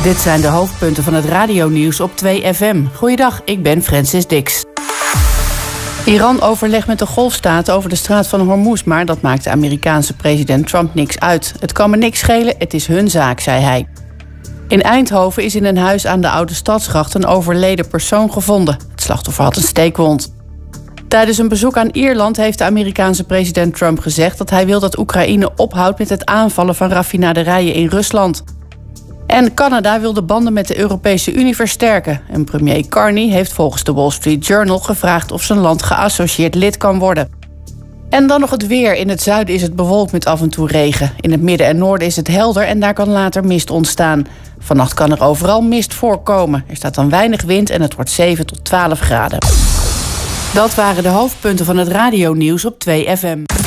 Dit zijn de hoofdpunten van het radionieuws op 2FM. Goeiedag, ik ben Francis Dix. Iran overlegt met de golfstaten over de straat van Hormuz, maar dat maakt de Amerikaanse president Trump niks uit. Het kan me niks schelen, het is hun zaak, zei hij. In Eindhoven is in een huis aan de Oude Stadsgracht een overleden persoon gevonden. Het slachtoffer had een steekwond. Tijdens een bezoek aan Ierland heeft de Amerikaanse president Trump gezegd dat hij wil dat Oekraïne ophoudt met het aanvallen van raffinaderijen in Rusland. En Canada wil de banden met de Europese Unie versterken. En premier Carney heeft volgens de Wall Street Journal gevraagd of zijn land geassocieerd lid kan worden. En dan nog het weer. In het zuiden is het bewolkt met af en toe regen. In het midden en noorden is het helder en daar kan later mist ontstaan. Vannacht kan er overal mist voorkomen. Er staat dan weinig wind en het wordt 7 tot 12 graden. Dat waren de hoofdpunten van het radionieuws op 2FM.